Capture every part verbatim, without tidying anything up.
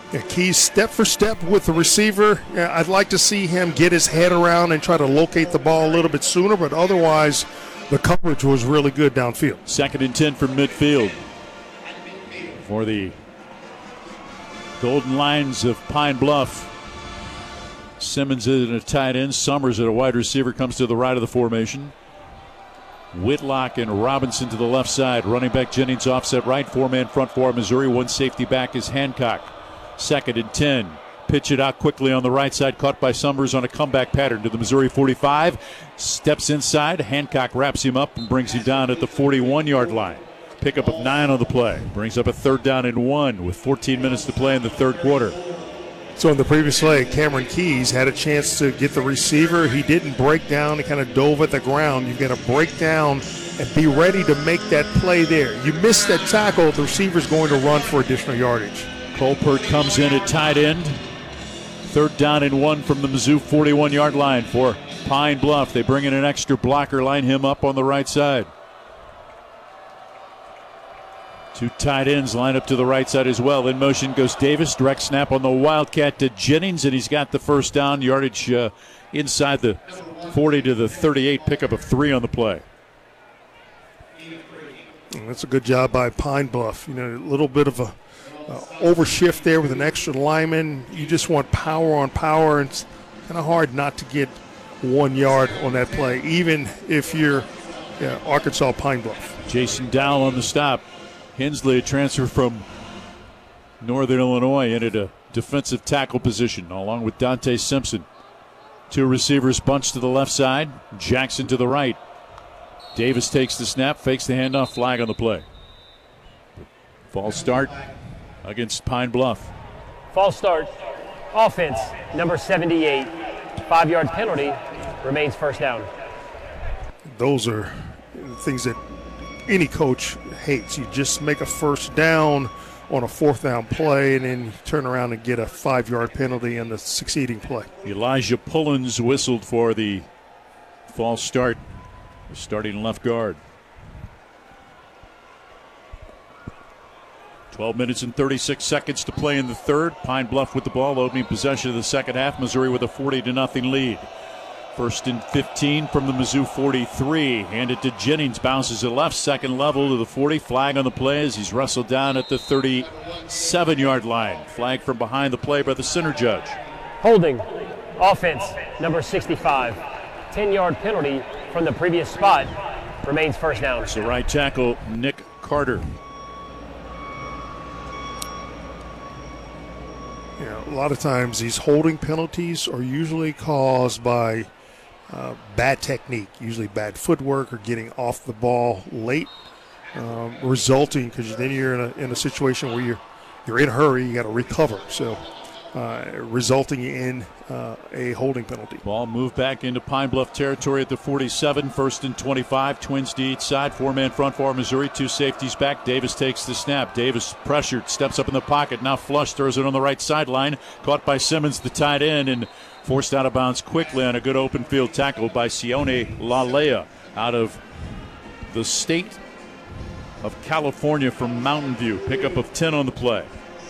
Yeah, Keys step for step with the receiver. Yeah, I'd like to see him get his head around and try to locate the ball a little bit sooner, but otherwise the coverage was really good downfield. Second and ten from midfield for the Golden Lions of Pine Bluff. Simmons is at a tight end. Summers at a wide receiver comes to the right of the formation. Whitlock and Robinson to the left side. Running back Jennings offset right. Four-man front for Missouri. One safety back is Hancock. Second and ten. Pitch it out quickly on the right side. Caught by Summers on a comeback pattern to the Missouri forty-five. Steps inside. Hancock wraps him up and brings him down at the forty-one-yard line. Pickup of nine on the play. Brings up a third down and one with fourteen minutes to play in the third quarter. So in the previous play, Cameron Keys had a chance to get the receiver. He didn't break down. He kind of dove at the ground. You've got to break down and be ready to make that play there. You miss that tackle, the receiver's going to run for additional yardage. Colpert comes in at tight end. Third down and one from the Mizzou forty-one-yard line for Pine Bluff. They bring in an extra blocker, line him up on the right side. Two tight ends line up to the right side as well. In motion goes Davis. Direct snap on the Wildcat to Jennings, and he's got the first down. Yardage uh, inside the forty to the thirty-eight. Pickup of three on the play. That's a good job by Pine Bluff. You know, a little bit of a uh, overshift there with an extra lineman. You just want power on power, and it's kind of hard not to get one yard on that play, even if you're yeah, Arkansas Pine Bluff. Jason Dowell on the stop. Hensley, a transfer from Northern Illinois, into a defensive tackle position, along with Dante Simpson. Two receivers bunched to the left side. Jackson to the right. Davis takes the snap, fakes the handoff, flag on the play. False start against Pine Bluff. False start. Offense, number seventy-eight. Five-yard penalty. Remains first down. Those are things that any coach hates. You just make a first down on a fourth down play and then you turn around and get a five-yard penalty in the succeeding play. Elijah Pullins whistled for the false start, starting left guard. twelve minutes and thirty-six seconds to play in the third. Pine Bluff with the ball, opening possession of the second half. Missouri with a forty to nothing lead. First and fifteen from the Mizzou forty-three. Handed to Jennings. Bounces it left. Second level to the forty. Flag on the play as he's wrestled down at the thirty-seven-yard line. Flag from behind the play by the center judge. Holding. Offense, number sixty-five. ten-yard penalty from the previous spot. Remains first down. So right tackle Nick Carter. Yeah, a lot of times these holding penalties are usually caused by Uh, bad technique, usually bad footwork or getting off the ball late, um, resulting because then you're in a in a situation where you're you're in a hurry, you got to recover. So, uh, resulting in uh, a holding penalty. Ball moved back into Pine Bluff territory at the forty-seven. First and twenty-five. Twins to each side. Four-man front for Missouri. Two safeties back. Davis takes the snap. Davis pressured, steps up in the pocket. Now flush, throws it on the right sideline. Caught by Simmons, the tight end, and forced out of bounds quickly on a good open field tackle by Sione Lalea out of the state of California from Mountain View. Pickup of ten on the play.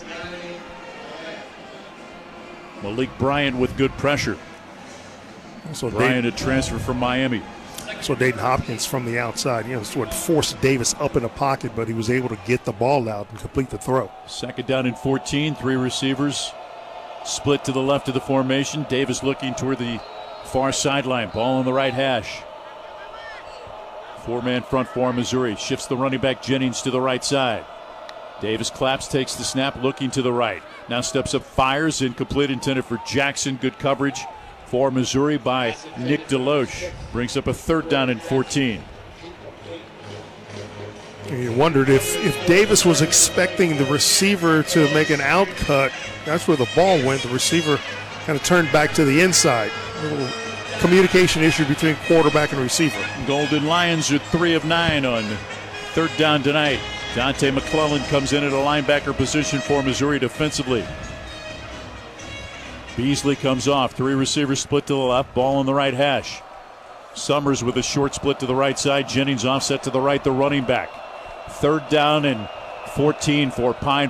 Malik Bryant with good pressure. So Bryant Dayton, a transfer from Miami. So Dayton Hopkins from the outside, you know, sort of forced Davis up in the pocket, but he was able to get the ball out and complete the throw. Second down and fourteen. Three receivers split to the left of the formation. Davis looking toward the far sideline. Ball on the right hash. Four-man front for Missouri. Shifts the running back Jennings to the right side. Davis claps, takes the snap, looking to the right. Now steps up, fires, incomplete, intended for Jackson. Good coverage for Missouri by Nick Deloche. Brings up a third down and fourteen. You wondered if, if Davis was expecting the receiver to make an out cut. That's where the ball went. The receiver kind of turned back to the inside. A little communication issue between quarterback and receiver. Golden Lions are three of nine on third down tonight. Dante McClellan comes in at a linebacker position for Missouri defensively. Beasley comes off. Three receivers split to the left. Ball on the right hash. Summers with a short split to the right side. Jennings offset to the right, the running back. Third down and fourteen for Pine